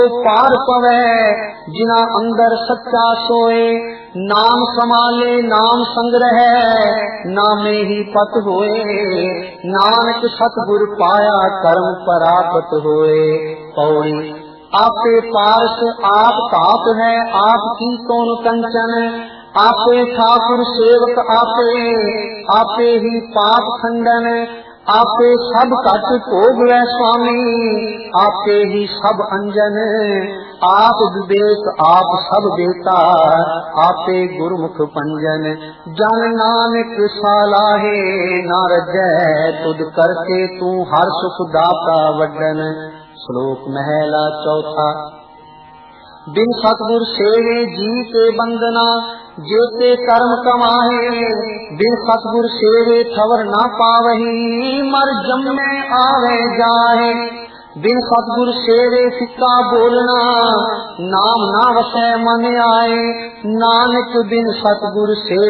पार पवै जिना अंदर सच्चा सोए। नाम समाले नाम संग्रह नामे ही पत होए। नानक सतगुर पाया कर्म परापत होए। पौड़ी आपे पारस आप ताप है आप की कौन कंचन। आपे ठाकुर सेवक आपे ही पाप खंडन। आपे सब कट भोग वै स्वामी आपे ही सब अंजन। आप विवेक आप सब बेता आपे गुरमुख पंजन। जन नानक सालाहे ना रजै तुद करके तू हर सुख दाता वड्डन। श्लोक महला चौथा। बिन सतगुर सेवे जी के बंदना जेते कर्म कमाहे। बिन सतगुर सेवे ठवर ना पावही मर जम्मे आवे जाहे। बिन सतगुर सेवे सिक्का बोलना नाम ना वसै मन आए। नानक बिन सतगुर से